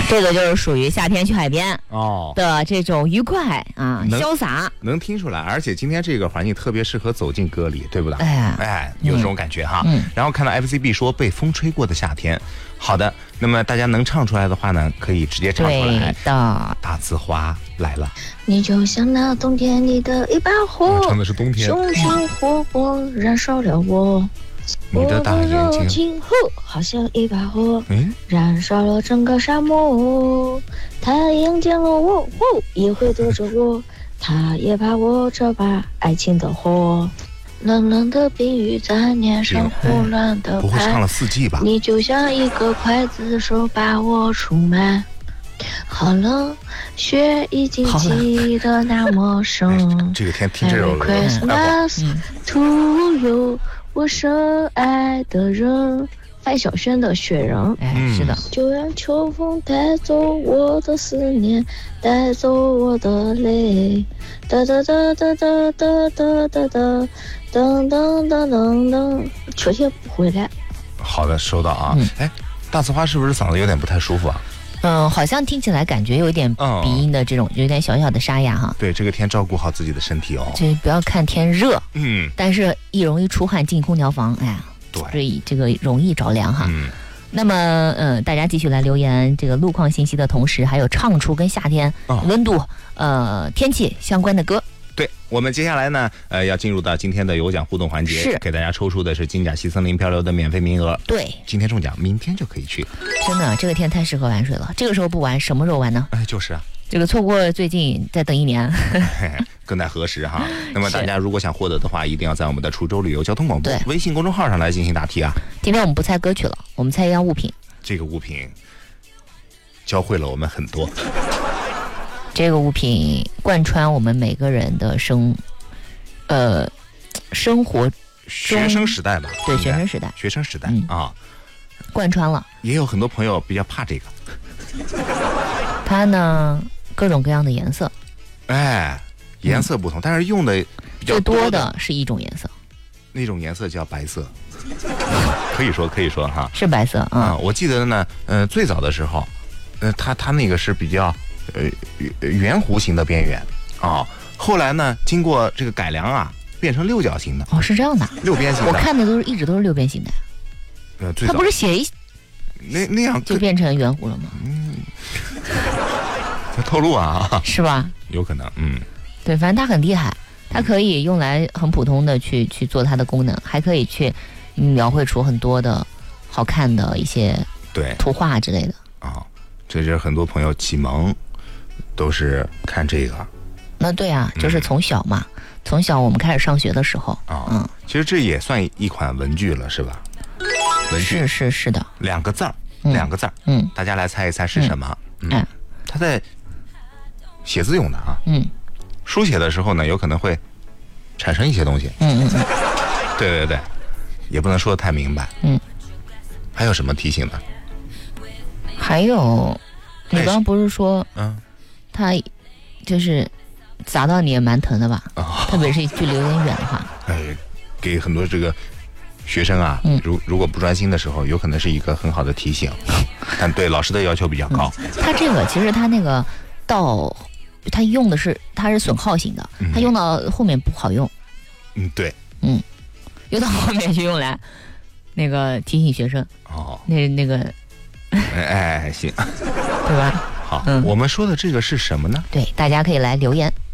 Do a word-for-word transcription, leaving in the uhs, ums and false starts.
这个就是属于夏天去海边哦的这种愉快啊， 能潇洒， 能听出来。而且今天这个环境特别适合走进歌里，对不对？ 哎哎，有这种感觉哈。 嗯。 然后看到 F C B 说被风吹过的夏天，好的，那么大家能唱出来的话呢，可以直接唱出来。 对的。 大紫花来了， 你就像那冬天里的一把火， 哦、唱的是冬天， 熊熊火火燃烧了我。 你的大眼睛， 好像一把火， 嗯， 燃烧了整个沙漠。太阳见了我，呼，也会躲着我，他也怕我这把爱情的火。冷冷的冰雨在脸上胡乱的拍， 不会唱了四季吧？ 你就像一个刽子手把我出卖。好了，雪已经积得那么深。 这个天听这首歌 Christmas to you， 我深爱的人。范晓萱的《雪人》， 哎，是的。 就让秋风带走我的思念，带走我的泪。哒哒哒哒哒哒哒哒哒，噔噔噔噔噔，秋天不回来。 好的，收到啊。嗯、哎，大紫花是不是嗓子有点不太舒服啊？ 嗯，好像听起来感觉有一点鼻音的这种，嗯、有点小小的沙哑哈。 对，这个天照顾好自己的身体哦。 就不要看天热， 嗯， 但是一容易出汗进空调房，哎呀。 对， 所以这个容易着凉哈。 嗯， 那么呃，大家继续来留言这个路况信息的同时，还有唱出跟夏天、哦、温度、呃天气相关的歌。 对，我们接下来呢，呃，要进入到今天的有奖互动环节， 是给大家抽出的是金甲西森林漂流的免费名额。 对， 今天中奖，明天就可以去。 真的，这个天太适合玩水了。这个时候不玩，什么时候玩呢？ 哎，就是啊。 这个错过最近再等一年更待何时哈。那么大家如果想获得的话，一定要在我们的滁州旅游交通广播微信公众号上来进行答题啊。 今天我们不猜歌曲了，我们猜一样物品。 这个物品教会了我们很多， 这个物品贯穿我们每个人的生呃生活学生时代吧。 对，学生时代学生时代、嗯、啊， 贯穿了。 也有很多朋友比较怕这个， 它呢各种各样的颜色， 哎，颜色不同、嗯、但是用的比较多的最多的是一种颜色， 那种颜色叫白色可以说可以说哈， 是白色啊、 嗯。我记得呢，呃，最早的时候，呃，它它那个是比较呃圆弧形的边缘啊、哦，后来呢，经过这个改良啊，变成六角形的。 哦，是这样的， 六边形的。 我看的都是一直都是六边形的。 呃，最早它不是写一那那样就变成圆弧了吗？ 嗯，它透露啊， 是吧？ 有可能，嗯， 对，反正它很厉害，它可以用来很普通的去去做它的功能，还可以去描绘出很多的好看的一些对图画之类的啊、哦。这就是很多朋友启蒙都是看这个。 那对啊，就是从小嘛，嗯、从小我们开始上学的时候啊、哦，嗯，其实这也算一款文具了，是吧？文具是是是的， 两个字儿，两个字儿， 嗯， 大家来猜一猜是什么？ 嗯，嗯它在写字用的啊， 嗯， 书写的时候呢，有可能会产生一些东西， 嗯嗯嗯， 对对对，也不能说得太明白， 嗯， 还有什么提醒的？ 还有，你刚刚不是说， 嗯， 它就是砸到你也蛮疼的吧？ 哦、 特别是距离有点远的话， 哎，给很多这个学生啊， 嗯、 如如果不专心的时候，有可能是一个很好的提醒，但对老师的要求比较高。 嗯、它这个其实它那个到它用的是它是损耗型的， 嗯、 它用到后面不好用。 嗯，对， 嗯，用到后面去用来那个提醒学生。 哦， 那那个， 哎哎行， 对吧？ 好，嗯，我们说的这个是什么呢？ 对，大家可以来留言。